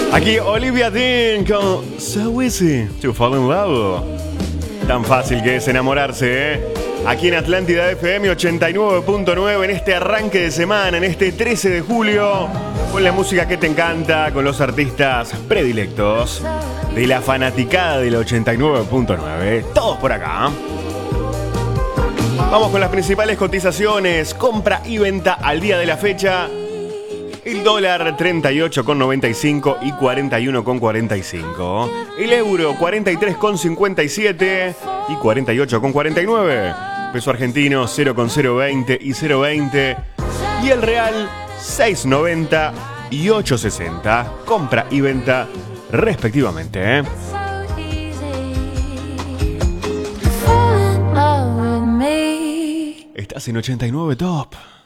Aquí Olivia Dean con So Easy to Fall in Love. Tan fácil que es enamorarse, ¿eh? Aquí en Atlántida FM 89.9, en este arranque de semana, en este 13 de julio, con la música que te encanta, con los artistas predilectos de la fanaticada del 89.9. Todos por acá. Vamos con las principales cotizaciones, compra y venta al día de la fecha. El dólar 38,95 y 41,45. El euro 43,57 y 48,49. Peso argentino 0,020 y 0,20. Y el real 6,90 y 8,60. Compra y venta respectivamente, ¿eh? Estás en 89 Top.